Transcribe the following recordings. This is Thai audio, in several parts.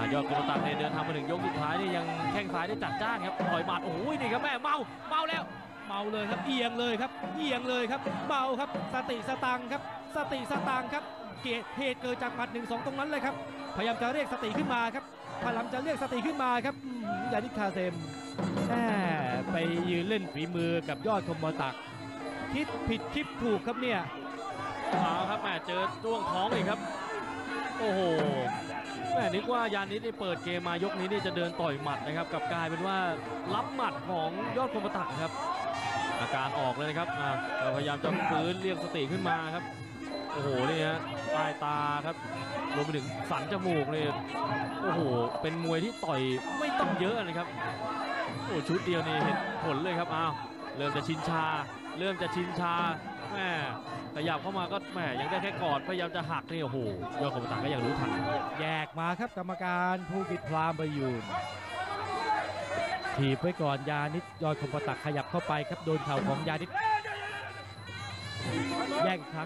ยอดโกตักในเดินทางมาถึงยกสุดท้ายนี่ยังแข้งซ้ายได้จัดจ้านครับต่อยหมัดโอ้ยนี่ครับแม่เมาแล้วเมาเลยครับเอียงเลยครับเอียงเลยครับเมาครับสติสตังค์ครับสติสตังค์ครับเหตุเกิดจากหมัด1-2ตรงนั้นเลยครับพยายามจะเรียกสติขึ้นมาครับพยายามจะเรียกสติขึ้นมาครับยานิคาเซมไปยืนเล่นฝีมือกับยอดคมตักคิดผิดคิดถูกครับเนี่ยเอาครับแม่เจอจ้วงท้องอีกครับโอ้โหแม่นึกว่ายานิดได้เปิดเกมมายกนี้นี่จะเดินต่อยหมัดนะครับกลับกลายเป็นว่ารับหมัดของยอดคมตักครับอาการออกเลยนะครับพยายามจะฟื้นเรียกสติขึ้นมาครับโอ้โหนี่ฮะปลายตาครับรวมไปถึงสันจมูกเลยโอ้โหเป็นมวยที่ต่อยไม่ต้องเยอะนะครับโอ้ชุดเดียวนี่เห็นผลเลยครับเริ่มจะชินชาแม่ขยับเข้ามาก็แม่ยังได้แค่กอดพยายามจะหักนี่โอ้โหยอดคมตักก็ยังรู้ทันแยกมาครับกรรมการภูกิจพรามประยูนถีบไว้ก่อนยานิดยอดคมตักขยับเข้าไปครับโดนเข่าของยานิดแยกอีกครั้ง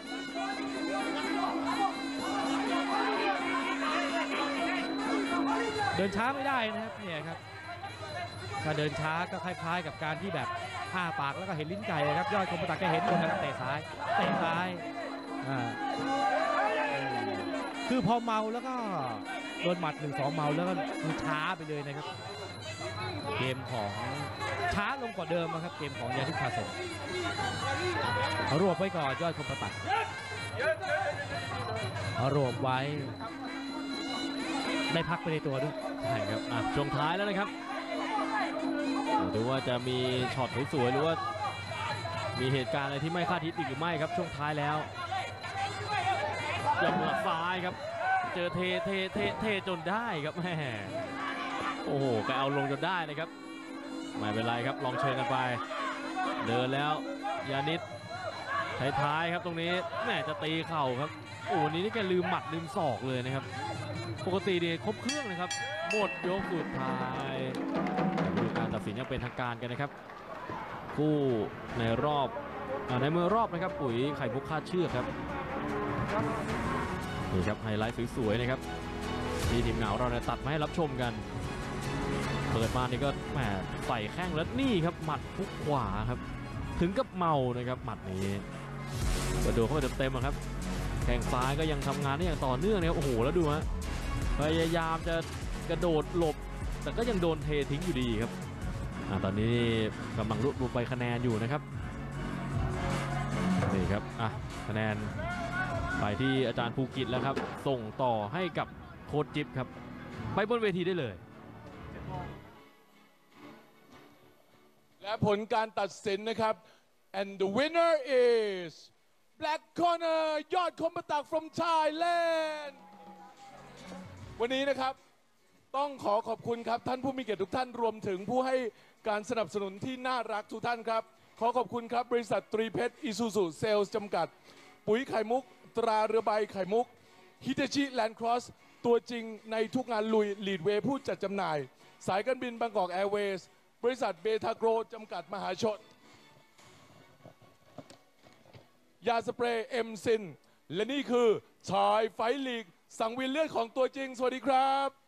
เดินช้าไม่ได้นะครับเนี่ยครับถ้าเดินช้าก็คล้ายๆกับการที่แบบปากแล้วก็เห็นลิ้นไก่ครับยอดคมตักแกเห็นหมดนะครับเตะซ้ายคือพอเมาแล้วก็โดนหมัด1-2เมาแล้วก็คือช้าไปเลยนะครับเกมของช้าลงกว่าเดิมนะครับเกมของยานิคาเซนรวบไว้ก่อนยอดคมตักรวบไว้ได้พักไปในตัวด้วยใช่ครับช่วงท้ายแล้วนะครับดูว่าจะมีช็อตสวยๆหรือว่ามีเหตุการณ์อะไรที่ไม่คาดคิดอีกหรือไม่ครับช่วงท้ายแล้วยังหลักซ้ายครับเจอเทจนได้ครับแม่โอ้โหแกเอาลงจนได้นะครับไม่เป็นไรครับลองเชิญกันไปเดินแล้วยานิดท้ายๆครับตรงนี้แม่จะตีเข่าครับโอ้นี้นี่แกลืมหมัดลืมศอกเลยนะครับปกติดีครบเครื่องนะครับหมดยกสุดท้ายดูการตัดสินยังเป็นทางการกันนะครับคู่ในรอบในมือรอบนะครับปุ๋ยไข่มุกคาดเชือกครับนี่ครับไฮไลท์สวยๆนะครับที่ทีมเหงาเราเนี่ยตัดมาให้รับชมกันเปิดมานี่ก็แหมใส่แข้งแล้วนี่ครับหมัดพุกขวาครับถึงกับเมานะครับหมัดนี้กระโดดเข้าไปเต็มๆครับแข้งซ้ายก็ยังทำงานได้อย่างต่อเนื่องนะครับโอ้โหแล้วดูฮะพยายามจะกระโดดหลบแต่ก็ยังโดนเททิ้งอยู่ดีครับตอนนี้กำลังรวบรวมไปคะแนนอยู่นะครับนี่ครับคะแนนไปที่อาจารย์ภูกิจแล้วครับส่งต่อให้กับโค้ชจิ๊บครับไปบนเวทีได้เลยและผลการตัดสินนะครับ and the winner is black corner ยอดคมตัก from Thailand วันนี้นะครับต้องขอบคุณครับท่านผู้มีเกียรติทุกท่านรวมถึงผู้ให้การสนับสนุนที่น่ารักทุกท่านครับขอบคุณครับบริษัทตรีเพชรอิซูซุเซลส์จำกัดปุ๋ยไข่มุกตราเรือใบไข่มุกฮิตาชิแลนด์ครอสตัวจริงในทุกงานลุยลีดเวย์ผู้จัดจำหน่ายสายการบินบางกอกแอร์เวย์บริษัทเบทาโกรจำกัดมหาชนยาสเปรย์เอ็มซินและนี่คือชายไฟลีกสังเวียนเลือดของตัวจริงสวัสดีครับ